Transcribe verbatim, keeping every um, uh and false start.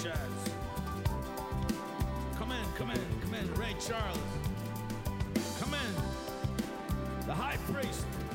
jazz. Come in, come in, come in, Ray Charles. Come in, the high priest.